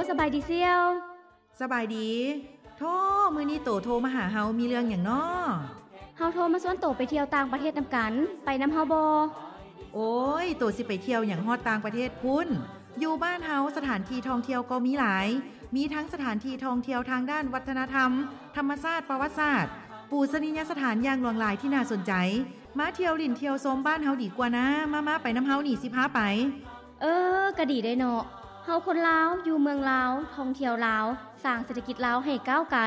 สบายดีเซียวสบายดีโธ่มื้อนี้โตโทรมาหาเฮามีเรื่องหยังน้อเฮาโทรมาชวนโตไปเที่ยวต่างประเทศนำกันไปนำเฮาบ่โอ้ยโตสิไปเที่ยวหยังฮอดต่างประเทศพุ่นอยู่บ้านเฮาสถานที่ท่องเที่ยวก็มีหลายมีทั้งสถานที่ท่องเที่ยวทางด้านวัฒนธรรมธรรมชาติประวัติศาสตร์ปูชนียสถานอย่างหลากหลายที่น่าสนใจมาเที่ยวลิ่นเที่ยวชมบ้านเฮาดีกว่านะมาไปนำเฮานี่สิพาไปก็ดีได้เนาะเฮาคนลาวอยู่เมืองลาวท่องเที่ยวลาวสร้างเศรษฐกิจลาวให้ก้าวไกล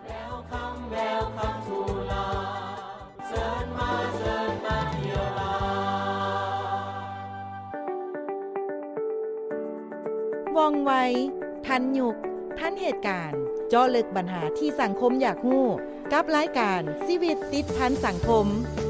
ว่องไวทันยุคทันเหตุการณ์เจาะลึกปัญหาที่สังคมอยากรู้กับรายการชีวิตติดพันสังคม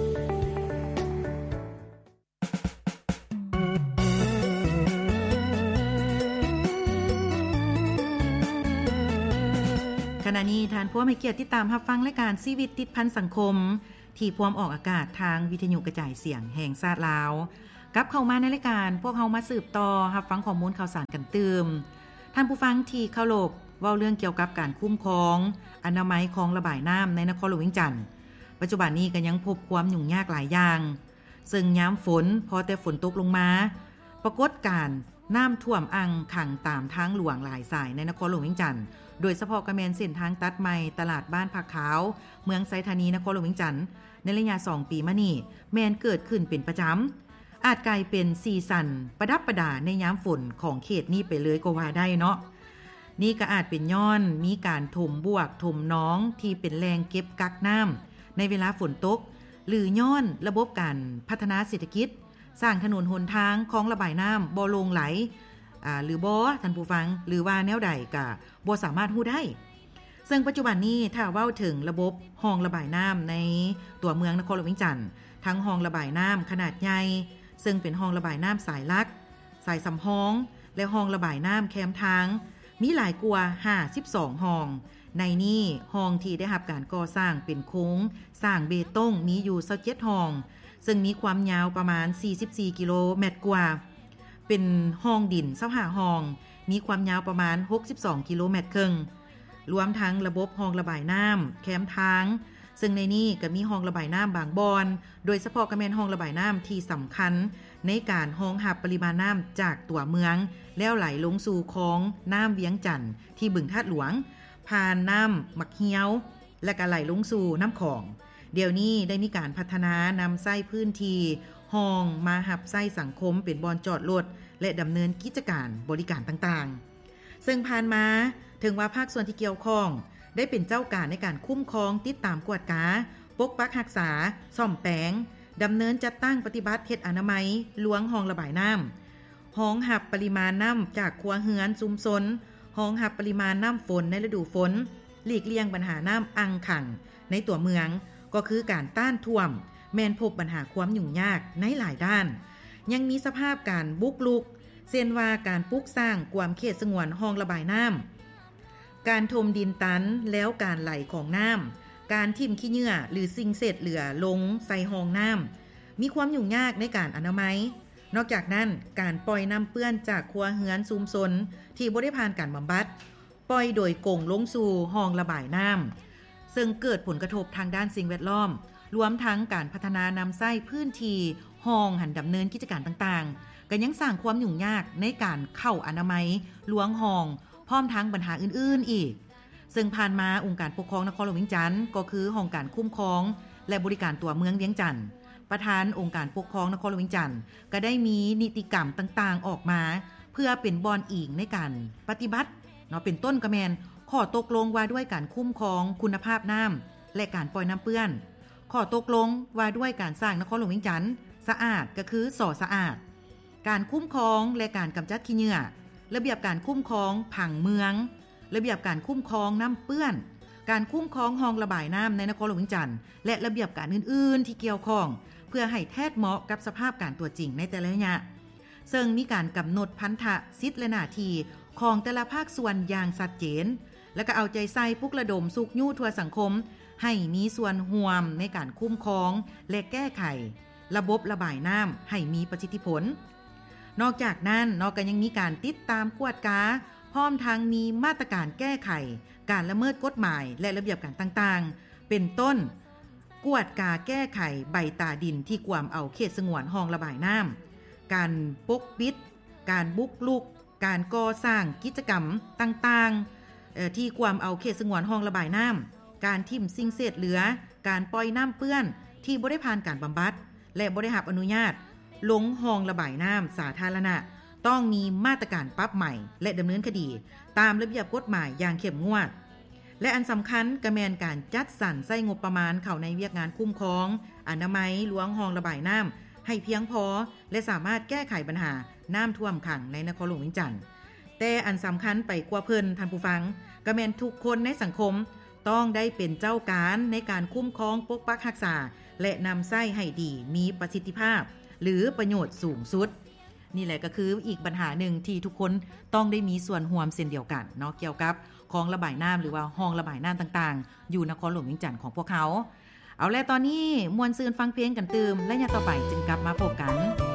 ขณะนี้ท่านผู้มีเกียรติติดตามรับฟังรายการชีวิตติดพันสังคมที่พร้อมออกอากาศทางวิทยุกระจายเสียงแห่งชาติลาวกลับเข้ามาในรายการพวกเฮามาสืบต่อรับฟังข้อมูลข่าวสารกันตื่มท่านผู้ฟังที่เคารพเว้าเรื่องเกี่ยวกับการคุ้มครองอนามัยของระบายน้ำในนครหลวงเวียงจันทน์ปัจจุบันนี้ก็ยังพบความยุ่งยากหลายอย่างซึ่งยามฝนพอแต่ฝนตกลงมาปรากฏการณ์น้ำท่วมอังขังตามทางหลวงหลายสายในนครหลวงเวียงจันทน์โดยเฉพาะกระแมนเส้นทางตัดใหม่ตลาดบ้านผักขาวเมืองไซธานีนครหลวงเวียงจันทน์ในระยะ2ปีมานี้แม่นเกิดขึ้นเป็นประจำอาจกลายเป็นซีซันประดับประดาในยามฝนของเขตนี้ไปเลยก็ว่าได้เนาะนี่ก็อาจเป็นย้อนมีการถมบวกถมน้องที่เป็นแรงเก็บกักน้ำในเวลาฝนตกหรือย้อนระบบการพัฒนาเศรษฐกิจสร้างถนนหนทางของระบายน้ำบ่ลงไหลหรือบ่ท่านผู้ฟังหรือว่าแนวใดก็บ่สามารถฮู้ได้ซึ่งปัจจุบันนี้ถ้าเว้าถึงระบบรองระบายน้ำในตัวเมืองนครหลวงเวียงจันทน์ทั้งรองระบายน้ำขนาดใหญ่ซึ่งเป็นรองระบายน้ำสายหลักสายสำรองและรองระบายน้ำแคมทางมีหลายกว่า52รองในนี้รองที่ได้รับการก่อสร้างเป็นโค้งสร้างเบตงมีอยู่27รองซึ่งมีความยาวประมาณ44กิโลเมตรกว่าเป็นห้องดิน25ห้องมีความยาวประมาณ62กิโลเมตรครึ่งรวมทั้งระบบห้องระบายน้ำแคมทางซึ่งในนี้ก็มีห้องระบายน้ำบางบอนโดยเฉพาะก็แม่นห้องระบายน้ำที่สำคัญในการรองรับปริมาณน้ำจากตัวเมืองแล้วไหลลงสู่คลองน้ำเวียงจันทน์ที่บึงธาตุหลวงผ่านน้ำมักเหี่ยวและก็ไหลลงสู่น้ำของเดี๋ยวนี้ได้มีการพัฒนานำไส้พื้นที่ห้องมาหับไส้สังคมเป็นบอนจอดรถและดำเนินกิจการบริการต่างๆซึ่งผ่านมาถึงว่าภาคส่วนที่เกี่ยวข้องได้เป็นเจ้าการในการคุ้มครองติดตามกวดกาปกปักรักษาซ่อมแปลงดำเนินจัดตั้งปฏิบัติเฮ็ดอนามัยล้วงห้องระบายน้ำห้องหับปริมาณน้ำจากครัวเรือนชุมชนห้องหับปริมาณน้ำฝนในฤดูฝนหลีกเลี่ยงปัญหาน้ำอังขังในตัวเมืองก็คือการต้านท่วมแม้นพบปัญหาความยุ่งยากในหลายด้านยังมีสภาพการบุกรุกเช่นว่าการปลูกสร้างความเขตสงวนห้องระบายน้ำการถมดินตันแล้วการไหลของน้ำการทิ่มขี้เหงื่อหรือสิ่งเศษเหลือลงใส่ห้องน้ำมีความยุ่งยากในการอนามัยนอกจากนั้นการปล่อยน้ำเปื้อนจากครัวเรือนชุมชนที่บ่ได้ผ่านการบำบัดปล่อยโดยกงลงสู่ห้องระบายน้ำซึ่งเกิดผลกระทบทางด้านสิ่งแวดล้อมรวมทั้งการพัฒนานำไส้พื้นที่ห้องหันดำเนินกิจการต่างๆก็ยังสร้างความยุ่งยากในการเข้าอนามัยล้วงห้องพร้อมทั้งปัญหาอื่นๆอีกซึ่งผ่านมาองค์การปกครองนครหลวงเวียงจันทน์ก็คือห้องการคุ้มครองและบริการตัวเมืองเวียงจันทน์ประธานองค์การปกครองนครหลวงเวียงจันทน์ก็ได้มีนิติกรรมต่างๆออกมาเพื่อเป็นบอนอิงในการปฏิบัติเนาะเป็นต้นกระแมนข้อตกลงว่าด้วยการคุ้มครองคุณภาพน้ำและการปล่อยน้ำเปื้อนข้อตกลงว่าด้วยการสร้างนครหลวงเวียงจันทน์สะอาดก็คือสอสะอาดการคุ้มครองและการกำจัดขี้เหงื่อระเบียบการคุ้มครองผังเมืองระเบียบการคุ้มครองน้ำเปื้อนการคุ้มครองห้องระบายน้ำในนครหลวงเวียงจันทน์และระเบียบการอื่นๆที่เกี่ยวข้องเพื่อให้แทดเหมาะกับสภาพการตัวจริงในแต่ละระยะซึ่งมีการกำหนดพันธะสิทธิและหน้าที่ของแต่ละภาคส่วนอย่างชัดเจนและก็เอาใจใส่ปลุกระดมสุขยู่ทั่วสังคมให้มีส่วนร่วมในการคุ้มครองและแก้ไขระบบระบายน้ำให้มีประสิทธิผลนอกจากนั้นก็ยังมีการติดตามกวดกาพร้อมทั้งมีมาตรการแก้ไขการละเมิดกฎหมายและระเบียบการต่างๆเป็นต้นกวดกาแก้ไขใบตาดินที่กวมเอาเขตสงวนห้องระบายน้ำการปกปิดการบุกรุกการก่อสร้างกิจกรรมต่างๆที่กวมเอาเขตสงวนห้องระบายน้ำการทิ่มสิ่งเศษเหลือการปล่อยน้ำเปื้อนที่บ่ได้ผ่านการบำบัดและบ่ได้รับอนุญาตลงห้องระบายน้ำสาธารณะต้องมีมาตรการปรับใหม่และดำเนินคดีตามระเบียบกฎหมายอย่างเข้มงวดและอันสำคัญก็แม่นการจัดสรรใช้งบประมาณเข้าในเวียกงานคุ้มครองอนามัยหลวงห้องระบายน้ำให้เพียงพอและสามารถแก้ไขปัญหาน้ำท่วมขังในนครหลวงเวียงจันทน์แต่อันสำคัญไปกว่าเพิ่นท่านผู้ฟังก็แม่นทุกคนในสังคมต้องได้เป็นเจ้าการในการคุ้มครองปกปักรักษาและนำใช้ให้ดีมีประสิทธิภาพหรือประโยชน์สูงสุดนี่แหละก็คืออีกปัญหาหนึ่งที่ทุกคนต้องได้มีส่วนร่วมเช่นเดียวกันเนาะเกี่ยวกับคลองระบายน้ำหรือว่าห้องระบายน้ำต่างๆอยู่นครหลวงเวียงจันทน์ของพวกเขาเอาแล้วตอนนี้มวนซืนฟังเพลงกันตื่มและอย่าต่อไปจึงกลับมาพบกัน